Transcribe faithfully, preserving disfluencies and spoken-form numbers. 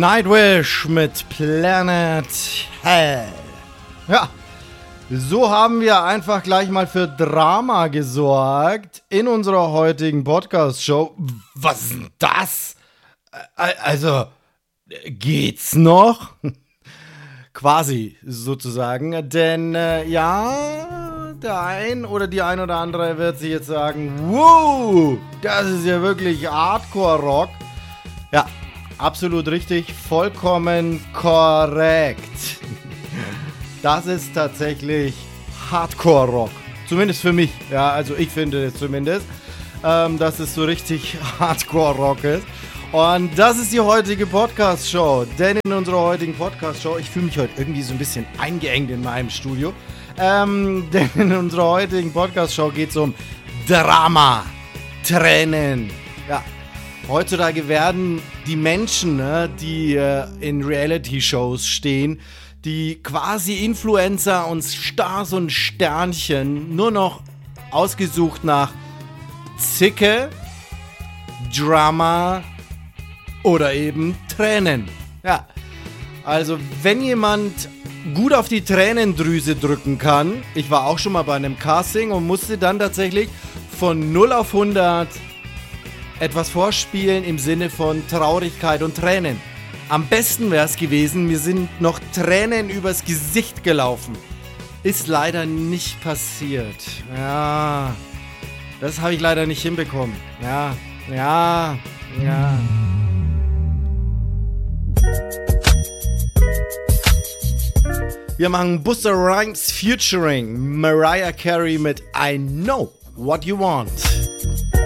Nightwish mit Planet Hell. Ja, so haben wir einfach gleich mal für Drama gesorgt in unserer heutigen Podcast-Show. Was ist denn das? Also, geht's noch? Quasi, sozusagen. Denn, äh, ja, der ein oder die ein oder andere wird sich jetzt sagen, wow, das ist ja wirklich Hardcore-Rock. Ja, absolut richtig, vollkommen korrekt. Das ist tatsächlich Hardcore-Rock. Zumindest für mich. Ja, also ich finde es zumindest, ähm, dass es so richtig Hardcore-Rock ist. Und das ist die heutige Podcast-Show. Denn in unserer heutigen Podcast-Show, ich fühle mich heute irgendwie so ein bisschen eingeengt in meinem Studio. Ähm, denn in unserer heutigen Podcast-Show geht es um Drama, Tränen. Ja, heutzutage werden die Menschen, ne, die äh, in Reality-Shows stehen, die quasi Influencer und Stars und Sternchen nur noch ausgesucht nach Zicke, Drama oder eben Tränen. Ja, also wenn jemand gut auf die Tränendrüse drücken kann, ich war auch schon mal bei einem Casting und musste dann tatsächlich von null auf hundert etwas vorspielen im Sinne von Traurigkeit und Tränen. Am besten wäre es gewesen, mir sind noch Tränen übers Gesicht gelaufen. Ist leider nicht passiert. Ja, das habe ich leider nicht hinbekommen. Ja, ja, ja. Wir machen Busta Rhymes featuring Mariah Carey mit I Know What You Want.